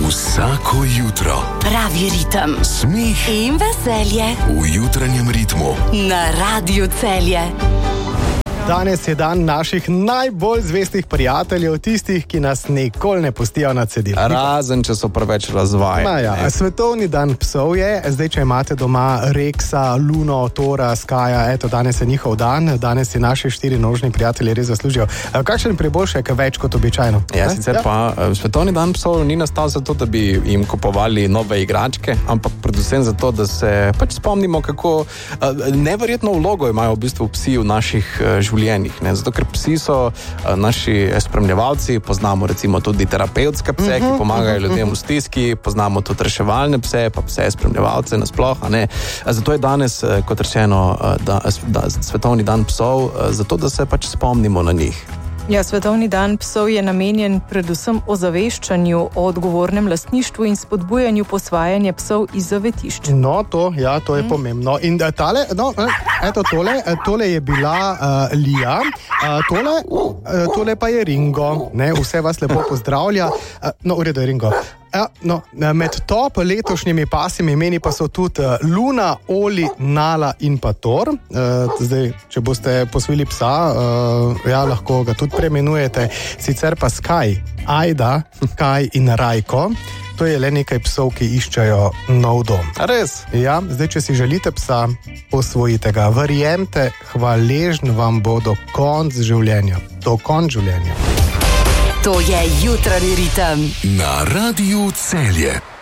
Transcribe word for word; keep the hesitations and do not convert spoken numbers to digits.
Vsako jutro. Pravi ritem. Smeh in veselje. V jutranjem ritmu. Na Radiu Celje. Danes je dan naših najbolj zvestih prijateljev, tistih, ki nas nikoli ne pustijo na cedilu. Razen, če so preveč razvajeni. Ja, svetovni dan psov je, zdaj, če imate doma Rexa, Luno, Tora, Skaja, eto, danes je njihov dan, danes si naši štirinožni prijatelji res zaslužijo. Kakšen priboljšek več kot običajno? Ja, sicer pa svetovni dan psov ni nastal zato, da bi jim kupovali nove igračke, ampak predvsem zato, da se pač spomnimo, kako neverjetno vlogo imajo v bistvu psi v naših življenjih. Ne? Zato, ker psi so uh, naši spremljevalci, poznamo recimo tudi terapevtske pse, ki pomagajo ljudem v stiski, poznamo tudi reševalne pse, pa pse spremljevalce nasploh, a ne. Zato je danes, kot rečeno, da, da, svetovni dan psov, zato, da se pač spomnimo na njih. Ja, svetovni dan psov je namenjen predvsem ozaveščanju o odgovornem lastništvu in spodbujanju posvajanja psov iz zavetišč. No, to, ja, to je mm. pomembno. In tale, no, eto, tole, tole je bila uh, Lija, uh, tole, uh, tole pa je Ringo. Ne, vse vas lepo pozdravlja. Uh, no, v redu je Ringo. Ja, no, med top letošnjimi pasimi imeni pa so tudi Luna, Oli, Nala in pa Thor. Uh, zdaj, če boste posvojili psa, uh, ja, lahko ga tudi premenujete. Sicer pa Sky, Ajda, Kaj in Rajko. To je le nekaj psov, ki iščejo nov dom. Res? Ja, zdaj, če si želite psa, posvojite ga. Verjemte, hvaležen vam bo do konc življenja. Do konc življenja. To je jutranji ritem. Na Radiu Celje.